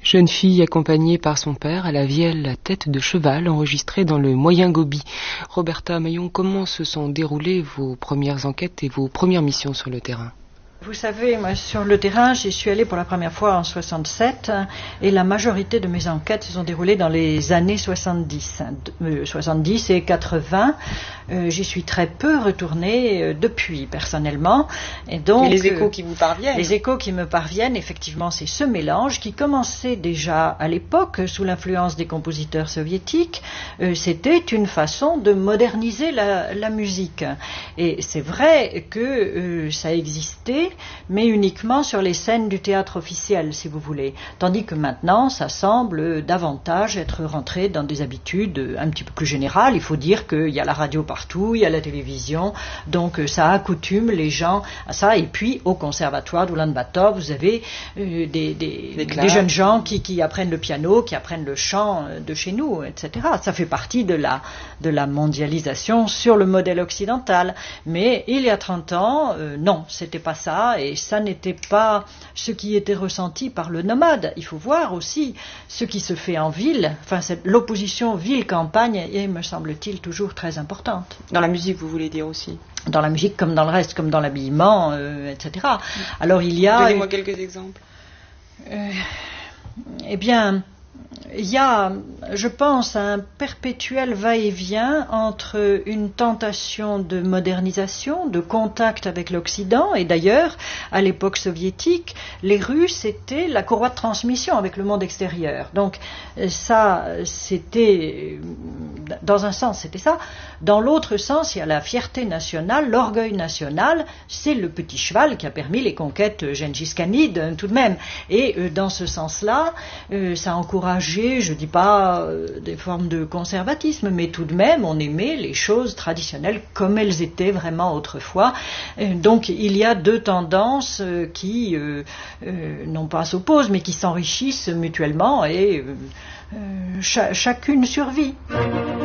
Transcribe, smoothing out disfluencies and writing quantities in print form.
Jeune fille accompagnée par son père à la vielle à tête de cheval enregistrée dans le Moyen Gobi. Roberta Maillon, comment se sont déroulées vos premières enquêtes et vos premières missions sur le terrain ? Vous savez, moi, sur le terrain, j'y suis allée pour la première fois en 67 et la majorité de mes enquêtes se sont déroulées dans les années 70 et 80. J'y suis très peu retournée depuis, personnellement. Et donc, les échos qui vous parviennent ? Les échos qui me parviennent, effectivement, c'est ce mélange qui commençait déjà à l'époque, sous l'influence des compositeurs soviétiques. C'était une façon de moderniser la musique. Et c'est vrai que ça existait, mais uniquement sur les scènes du théâtre officiel, si vous voulez. Tandis que maintenant, ça semble davantage être rentré dans des habitudes un petit peu plus générales. Il faut dire qu'il y a la radio partout, il y a la télévision, donc ça accoutume les gens à ça. Et puis, au conservatoire d'Oulan-Bator, vous avez des jeunes gens qui apprennent le piano, qui apprennent le chant de chez nous, etc. Ça fait partie de la mondialisation sur le modèle occidental. Mais il y a 30 ans, non, c'était pas ça. Et ça n'était pas ce qui était ressenti par le nomade. Il faut voir aussi ce qui se fait en ville. Enfin, l'opposition ville-campagne est, me semble-t-il, toujours très importante. Dans la musique, vous voulez dire aussi ? Dans la musique, comme dans le reste, comme dans l'habillement, etc. Alors il y a... Donnez-moi quelques exemples. Eh bien... Il y a, je pense, un perpétuel va-et-vient entre une tentation de modernisation, de contact avec l'Occident, et d'ailleurs, à l'époque soviétique, les Russes étaient la courroie de transmission avec le monde extérieur. Donc ça, c'était, dans un sens, c'était ça. Dans l'autre sens, il y a la fierté nationale, l'orgueil national, c'est le petit cheval qui a permis les conquêtes gengis-khanides, tout de même. Et dans ce sens-là, ça a encouragé, je ne dis pas des formes de conservatisme, mais tout de même, on aimait les choses traditionnelles comme elles étaient vraiment autrefois. Donc, il y a deux tendances qui, non pas s'opposent, mais qui s'enrichissent mutuellement et chacune survit.